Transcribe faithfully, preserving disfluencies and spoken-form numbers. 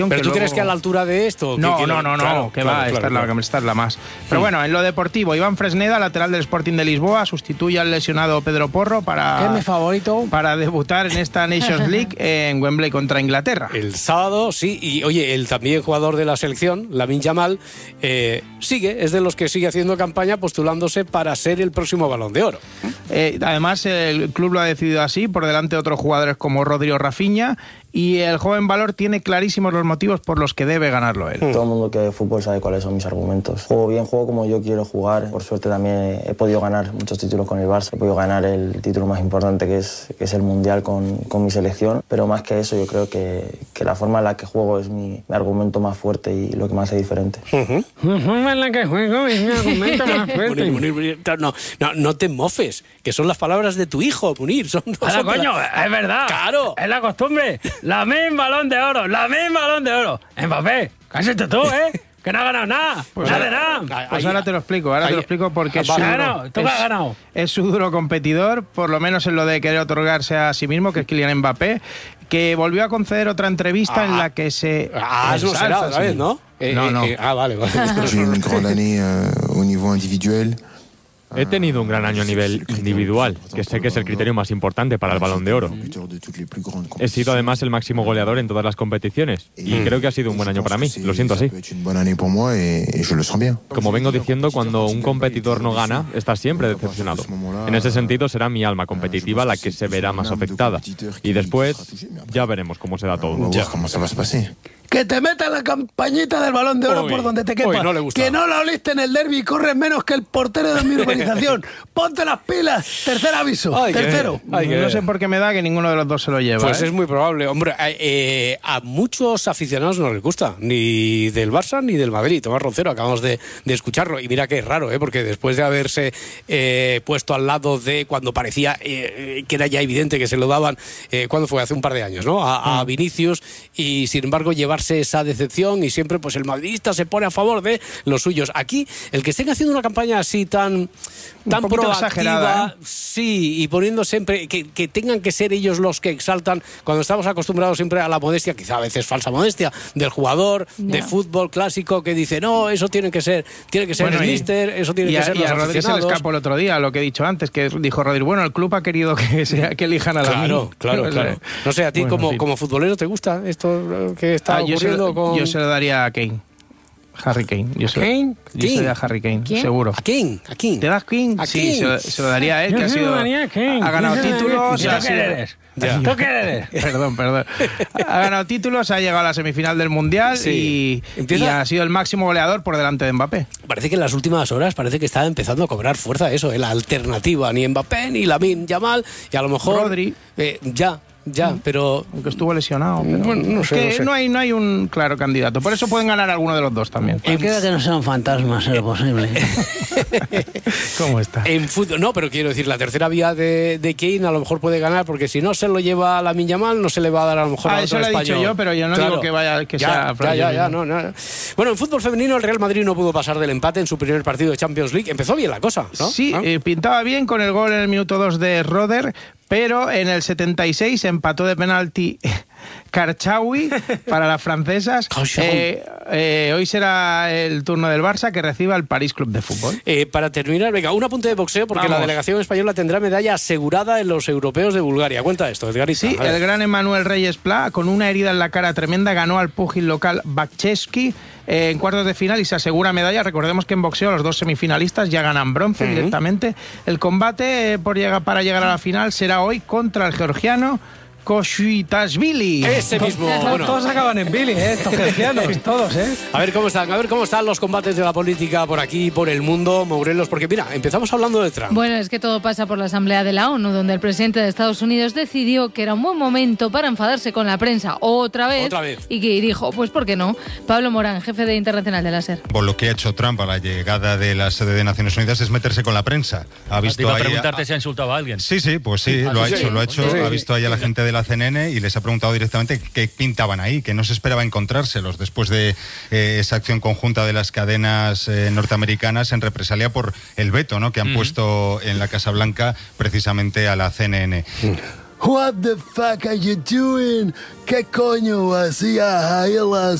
Pero tú luego... crees que a la altura de esto... No, que, que no, no, no, claro, que claro, va, claro, esta, claro. Es la, esta es la más. Pero mm. bueno, en lo deportivo, Iván Fresneda, lateral del Sporting de Lisboa, sustituye al lesionado Pedro Porro para... ¿Qué es mi favorito? Para debutar en esta Nations League en Wembley contra Inglaterra. El sábado, sí, y oye, el también jugador de la selección, Lamine Yamal, eh, sigue, es de los que sigue haciendo campaña postulándose para ser el próximo Balón de Oro. Eh, además, el club lo ha decidido así, por delante de otros jugadores como Rodri o Rafinha, y el joven valor tiene clarísimos los motivos por los que debe ganarlo él. Todo el mundo que ve fútbol sabe cuáles son mis argumentos. Juego bien, juego como yo quiero jugar. Por suerte también he podido ganar muchos títulos con el Barça. He podido ganar el título más importante que es, que es el Mundial con, con mi selección. Pero más que eso, yo creo que, que la forma en la que juego es mi, mi argumento más fuerte y lo que me hace diferente. Uh-huh. La forma en la que juego es mi argumento más fuerte. Munir, Munir, Munir, no, no, no te mofes, que son las palabras de tu hijo, Munir. Son, no Ahora, son coño, la... es verdad. Claro. Es la costumbre. La misma Balón de Oro, la misma Balón de Oro. Mbappé, cállate tú, ¿eh? Que no ha ganado nada. Pues nada ahora, de nada. Pues ahora te lo explico, ahora ahí, te lo explico porque es su, ganado, duro, tú es, has ganado. es su duro competidor, por lo menos en lo de querer otorgarse a sí mismo, que es Kylian Mbappé, que volvió a conceder otra entrevista ah, en la que se... Ah, eso será otra vez, ¿no? Eh, no, no. Eh, ah, vale, vale. J'ai une grande année euh, au niveau individuel. He tenido un gran año a nivel individual, que sé que es el criterio más importante para el Balón de Oro. He sido además el máximo goleador en todas las competiciones y creo que ha sido un buen año para mí, lo siento así. Como vengo diciendo, cuando un competidor no gana, está siempre decepcionado. En ese sentido será mi alma competitiva la que se verá más afectada. Y después ya veremos cómo se da todo. Que te meta la campañita del Balón de Oro Uy, por donde te quepa. uy, no le gusta. Que no la oliste en el derbi y corres menos que el portero de mi urbanización. Ponte las pilas. Tercer aviso. Ay, Tercero. Ay, no sé por qué me da que ninguno de los dos se lo lleva. Pues ¿eh? es muy probable. Hombre, eh, a muchos aficionados no les gusta, ni del Barça ni del Madrid. Tomás Roncero, acabamos de, de escucharlo. Y mira que es raro, ¿eh? Porque después de haberse eh, puesto al lado de cuando parecía eh, que era ya evidente que se lo daban, eh, ¿cuándo fue? Hace un par de años, ¿no? A, a Vinicius, y sin embargo llevarse esa decepción, y siempre pues el madridista se pone a favor de los suyos. Aquí, el que estén haciendo una campaña así tan, tan proactiva, ¿eh? Sí, y poniendo siempre que, que tengan que ser ellos los que exaltan, cuando estamos acostumbrados siempre a la modestia, quizá a veces falsa modestia, del jugador yeah. de fútbol clásico que dice, no, eso tiene que ser, tiene que ser bueno, el míster, eso tiene y que a, ser y los a Rodri se le escapó el otro día, lo que he dicho antes, que dijo Rodri, bueno, el club ha querido que, sea, que elijan a la Claro, mí. claro, claro. No sé, a ti bueno, como, sí. como futbolero, ¿te gusta esto que está ah, ocurriendo? Yo se, con... yo se lo daría a Kane. Harry Kane. Yo se, ¿Kane? Yo se lo daría a Harry Kane, ¿Quién? seguro. ¿A Kane? ¿A Kane? ¿Te das Kane? ¿A sí, Kane? se, se lo daría a él, yo que ha sido... Ha ganado yo títulos... ¿Tú ha qué sido, eres? ¿Tú qué eres? Perdón, perdón. Ha ganado títulos, ha llegado a la semifinal del Mundial sí. y, y ha sido el máximo goleador por delante de Mbappé. Parece que en las últimas horas parece que está empezando a cobrar fuerza eso, ¿eh? La alternativa, ni Mbappé ni Lamine Yamal, y a lo mejor... Rodri. Eh, ya. Ya, pero... Aunque estuvo lesionado. Pero bueno, no sé, que no sé. No, hay, no hay un claro candidato. Por eso pueden ganar alguno de los dos también. Cualquiera que no sean fantasmas, es lo posible. ¿Cómo está? En fútbol, no, pero quiero decir, la tercera vía de, de Kane a lo mejor puede ganar, porque si no se lo lleva a Lamine Yamal, no se le va a dar a lo mejor ah, a eso otro lo he español. dicho yo, pero yo no claro. digo que vaya que ya, sea... Ya, ya, ya, no, no. Bueno, en fútbol femenino el Real Madrid no pudo pasar del empate en su primer partido de Champions League. Empezó bien la cosa, ¿no? Sí, ¿Ah? eh, pintaba bien con el gol en el minuto dos de Roder, pero en el setenta y seis empató de penalti Karchaoui para las francesas. Eh, eh, hoy será el turno del Barça, que reciba al París Club de Fútbol. Eh, para terminar, venga, un apunte de boxeo, porque Vamos. La delegación española tendrá medalla asegurada en los europeos de Bulgaria. Cuenta esto, Edgarita. Sí, el gran Emmanuel Reyes Pla, con una herida en la cara tremenda, ganó al púgil local Bakchevsky eh, en cuartos de final y se asegura medalla. Recordemos que en boxeo los dos semifinalistas ya ganan bronce uh-huh. directamente. El combate eh, por llegar, para llegar a la final será hoy contra el georgiano Koshuitashvili. Ese mismo. Bueno. Todos acaban en Billy, ¿eh? Estos cristianos, todos, ¿eh? A ver cómo están, a ver cómo están los combates de la política por aquí, por el mundo, Morelos, porque mira, empezamos hablando de Trump. Bueno, es que todo pasa por la Asamblea de la ONU, donde el presidente de Estados Unidos decidió que era un buen momento para enfadarse con la prensa otra vez. Otra vez. Y que dijo, pues ¿por qué no? Pablo Morán, jefe de Internacional de la SER. Por lo que ha hecho Trump a la llegada de la sede de Naciones Unidas es meterse con la prensa. Ha visto Te iba a ahí preguntarte a... si ha insultado a alguien. Sí, sí, pues sí, lo ha sí, hecho, lo ha hecho. sí. Ha visto ahí a la gente de la C N N y les ha preguntado directamente qué pintaban ahí, que no se esperaba encontrárselos después de eh, esa acción conjunta de las cadenas eh, norteamericanas en represalia por el veto, ¿no?, que han uh-huh. puesto en la Casa Blanca precisamente a la C N N. Uh-huh. What the fuck are you doing? ¿Qué coño hacías ahí en la